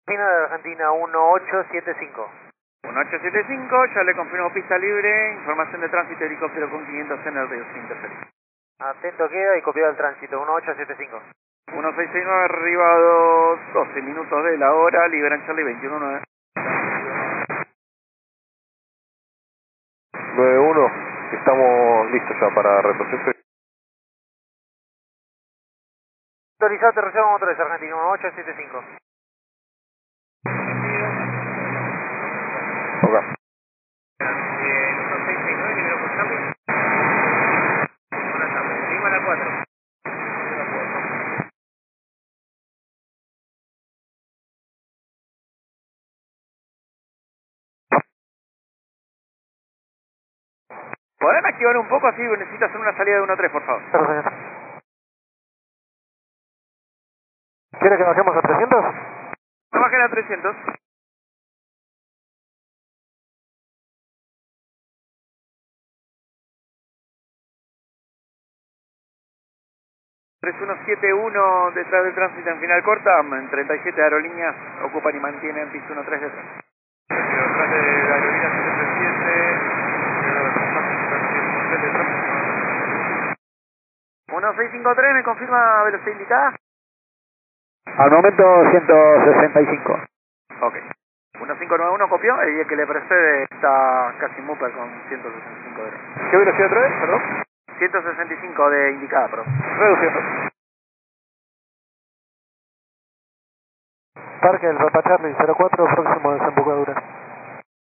Destino de Argentina 1875. 1875, ya le confirmo pista libre, información de tránsito helicóptero con 500 en el río sin interferir. Atento queda y copiado el tránsito 1875. 1669 arribados, 12 minutos de la hora, liberan Charlie 219. 91, estamos listos ya para retroceso. Autorizado aterrizaje motores Argentina 1875. Ok. 1669, libero por Charlie. Buenas tardes, prima la 4. ¿Podrán activar un poco así? Necesito hacer una salida de 1-3, por favor. ¿Quiere que bajemos a 300? No bajen a 300. 3171 detrás del tránsito en final corta, en 37 aerolíneas ocupan y mantienen piso 13 detrás. Detrás de la aerolínea 737, 1653, ¿me confirma velocidad indicada? Al momento 165. Ok. 1591 copió, y el que le precede está casi Mupper con 165 de... ¿Qué velocidad trae? Perdón. 165 de indicada, perdón. Reduciendo. Parque del Papa Charlie 04, próximo desemboco